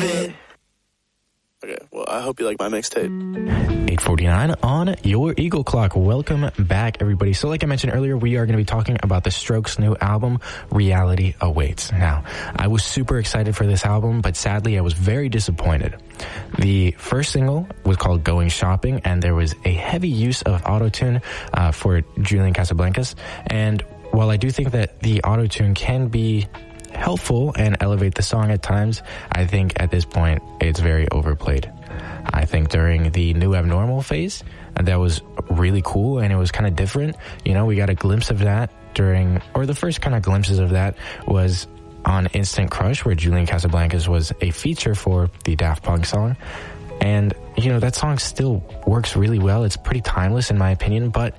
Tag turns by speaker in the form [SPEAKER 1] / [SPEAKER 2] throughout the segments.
[SPEAKER 1] give it. Okay, well, I hope you like my mixtape.
[SPEAKER 2] 8:49 on your Eagle Clock. Welcome back, everybody. So like I mentioned earlier, we are going to be talking about the Strokes' new album, Reality Awaits. Now, I was super excited for this album, but sadly, I was very disappointed. The first single was called Going Shopping, and there was a heavy use of autotune for Julian Casablancas. And while I do think that the autotune can be helpful and elevate the song at times, I think at this point it's very overplayed. I think during the New Abnormal phase, that was really cool and it was kind of different. You know, we got a glimpse of that the first kind of glimpses of that was on Instant Crush, where Julian Casablancas was a feature for the Daft Punk song. And, you know, that song still works really well. It's pretty timeless in my opinion, but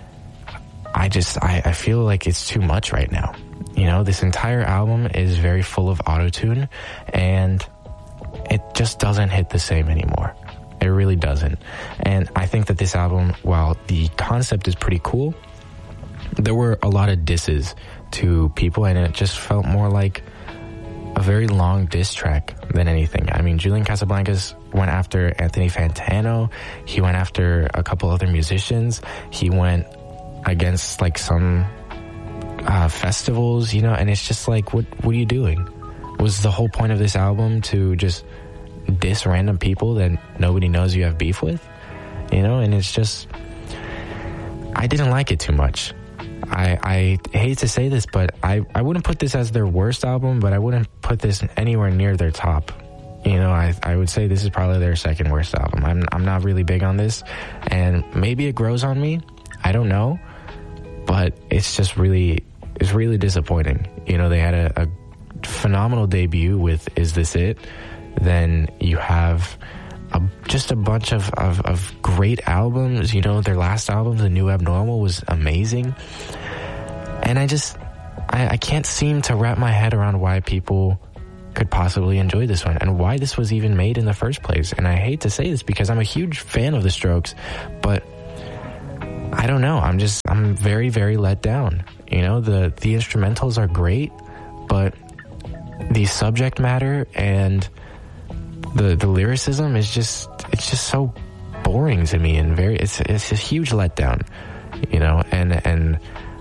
[SPEAKER 2] I feel like it's too much right now. You know, this entire album is very full of autotune, and it just doesn't hit the same anymore. It really doesn't. And I think that this album, while the concept is pretty cool, there were a lot of disses to people, and it just felt more like a very long diss track than anything. I mean, Julian Casablancas went after Anthony Fantano. He went after a couple other musicians. He went against like some festivals, you know, and it's just like, what are you doing? Was the whole point of this album to just diss random people that nobody knows you have beef with? You know, and it's just, I didn't like it too much. I hate to say this, but I wouldn't put this as their worst album, but I wouldn't put this anywhere near their top. You know, I would say this is probably their second worst album. I'm not really big on this, and maybe it grows on me. I don't know, but it's just really disappointing. You know, they had a phenomenal debut with Is This It? Then you have just a bunch of great albums. You know, their last album, The New Abnormal, was amazing. And I can't seem to wrap my head around why people could possibly enjoy this one and why this was even made in the first place. And I hate to say this because I'm a huge fan of the Strokes, but I don't know. I'm very, very let down. You know, the instrumentals are great, but the subject matter and the lyricism is just so boring to me, and it's a huge letdown, you know, and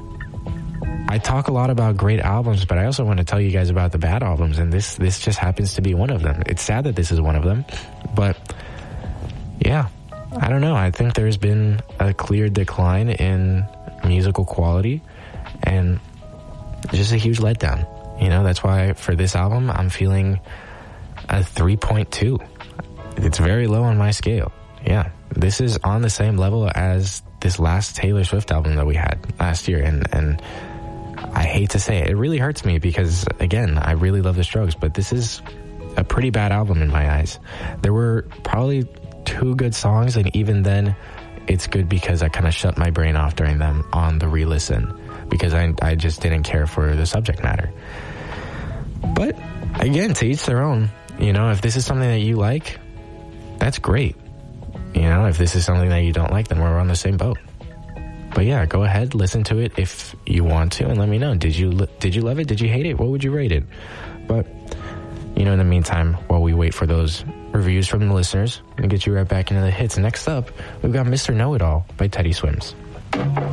[SPEAKER 2] I talk a lot about great albums, but I also want to tell you guys about the bad albums, and this just happens to be one of them. It's sad that this is one of them, but yeah, I don't know. I think there's been a clear decline in musical quality and just a huge letdown. You know, that's why for this album, I'm feeling a 3.2. It's very low on my scale. Yeah, this is on the same level as this last Taylor Swift album that we had last year, and I hate to say it. It really hurts me because, again, I really love the Strokes, but this is a pretty bad album in my eyes. There were probably 2 good songs, and even then, it's good because I kind of shut my brain off during them on the re-listen because I just didn't care for the subject matter. But, again, to each their own. You know, if this is something that you like, that's great. You know, if this is something that you don't like, then we're on the same boat. But yeah, go ahead, listen to it if you want to, and let me know. Did you love it? Did you hate it? What would you rate it? But, you know, in the meantime, while we wait for those reviews from the listeners, I'm going to get you right back into the hits. Next up, we've got Mr. Know-It-All by Teddy Swims.